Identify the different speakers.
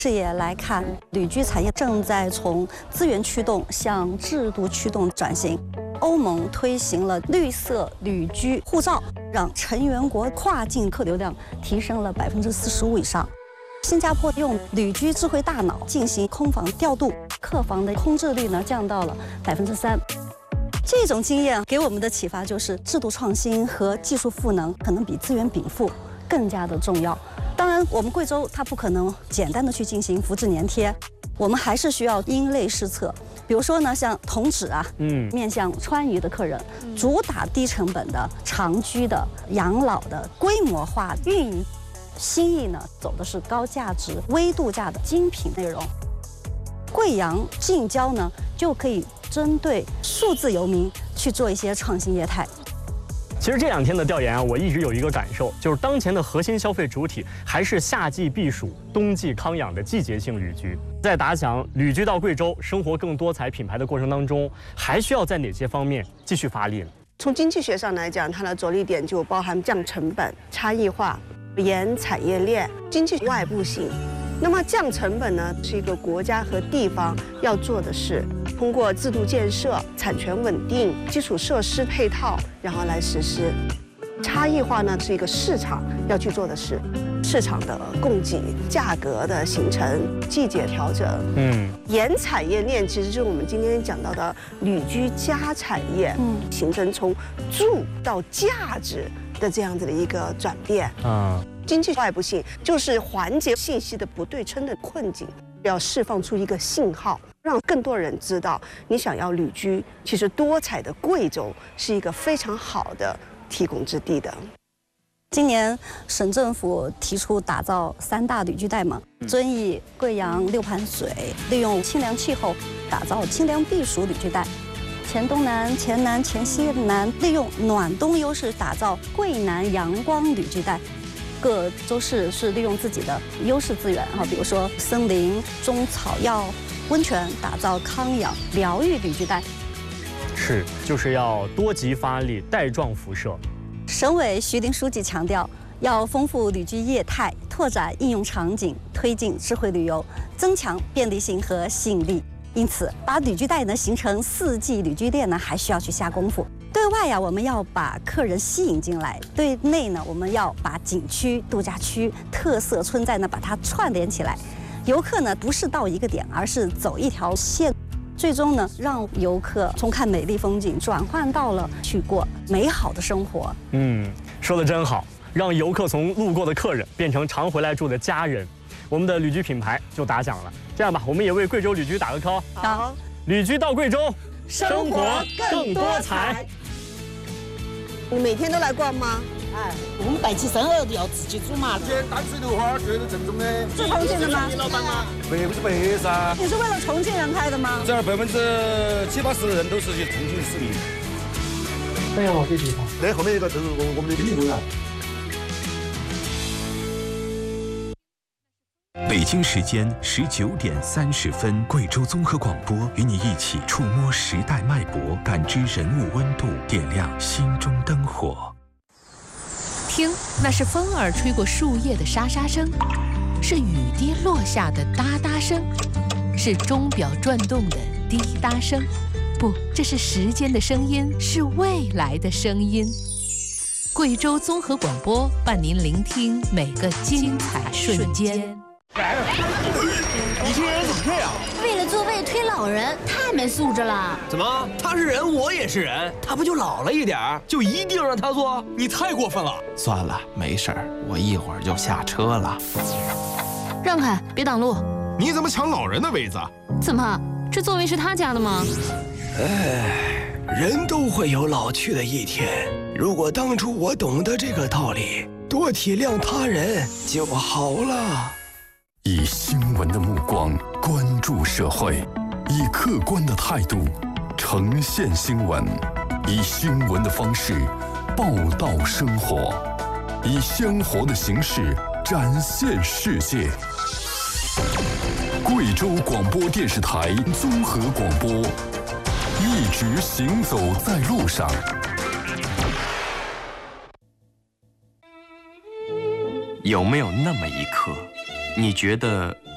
Speaker 1: 视野来看，旅居产业正在从资源驱动向制度驱动转型。欧盟推行了绿色旅居护照，让成员国跨境客流量提升了45%以上。新加坡用旅居智慧大脑进行空房调度，客房的空置率呢降到了3%。这种经验给我们的启发就是，制度创新和技术赋能可能比资源禀赋更加的重要。当然，我们贵州它不可能简单的去进行复制粘贴，我们还是需要因类施策。比如说呢，像同址啊，面向川渝的客人，主打低成本的、长居的、养老的规模化运营。新意呢，走的是高价值、微度假的精品内容。贵阳近郊呢，就可以针对数字游民去做一些创新业态。
Speaker 2: 其实这2天的调研啊，我一直有一个感受，就是当前的核心消费主体还是夏季避暑、冬季康养的季节性旅居。在打响旅居到贵州、生活更多彩品牌的过程当中，还需要在哪些方面继续发力呢？
Speaker 3: 从经济学上来讲，它的着力点就包含降成本、差异化、沿产业链、经济外部性。那么降成本呢，是一个国家和地方要做的事，通过制度建设、产权稳定、基础设施配套，然后来实施。差异化呢，是一个市场要去做的事，市场的供给、价格的形成、季节调整。沿产业链其实就是我们今天讲到的旅居加产业，形成从住到价值的这样子的一个转变。经济外部性就是缓解信息的不对称的困境，要释放出一个信号，让更多人知道，你想要旅居，其实多彩的贵州是一个非常好的提供之地的。
Speaker 1: 今年省政府提出打造3大旅居带嘛，遵义、贵阳、六盘水，利用清凉气候打造清凉避暑旅居带。黔东南、黔南、黔西南利用暖冬优势打造贵南阳光旅居带。各州市是利用自己的优势资源比如说森林、中草药、温泉，打造康养疗愈旅居带。
Speaker 2: 是，就是要多极发力，带状辐射。
Speaker 1: 省委徐林书记强调，要丰富旅居业态，拓展应用场景，推进智慧旅游，增强便利性和吸引力。因此，把旅居带呢形成4季旅居链呢，还需要去下功夫。对外呀，我们要把客人吸引进来；对内呢，我们要把景区、度假区、特色村寨呢把它串联起来。游客呢不是到一个点，而是走一条线，最终呢让游客从看美丽风景转换到了去过美好的生活。
Speaker 2: 说得真好，让游客从路过的客人变成常回来住的家人。我们的旅居品牌就打响了。这样吧，我们也为贵州旅居打个 call。
Speaker 1: 好，
Speaker 2: 旅居到贵州，
Speaker 1: 生活更多彩。
Speaker 3: 你每天都来逛吗？
Speaker 4: 我们带起生儿要自己煮嘛。
Speaker 5: 这淡水榴花绝对正宗的。
Speaker 1: 是重庆的吗？
Speaker 5: 你老板吗？白不是白噻。
Speaker 1: 你是为了重庆人开的吗？
Speaker 5: 这儿70%-80%的人都是去重庆市民。
Speaker 6: 哎呀，这地方。
Speaker 5: 那后面一个就是我们的宾馆。
Speaker 7: 北京时间19点30分，贵州综合广播与你一起触摸时代脉搏，感知人物温度，点亮心中灯火。
Speaker 8: 听，那是风儿吹过树叶的沙沙声，是雨滴落下的哒哒声，是钟表转动的滴答声。不，这是时间的声音，是未来的声音。贵州综合广播伴您聆听每个精彩瞬间。
Speaker 9: 你这人怎么这样？
Speaker 10: 为了座位推老人，太没素质了。
Speaker 9: 怎么？他是人，我也是人，他不就老了一点儿，就一定让他坐？你太过分了。
Speaker 11: 算了，没事儿，我一会儿就下车了。
Speaker 10: 让开，别挡路。
Speaker 12: 你怎么抢老人的位子？
Speaker 10: 怎么？这座位是他家的吗？
Speaker 13: 人都会有老去的一天。如果当初我懂得这个道理，多体谅他人就好了。
Speaker 14: 以新闻的目光关注社会，以客观的态度呈现新闻，以新闻的方式报道生活，以鲜活的形式展现世界。贵州广播电视台综合广播，一直行走在路上。
Speaker 7: 有没有那么一刻，你觉得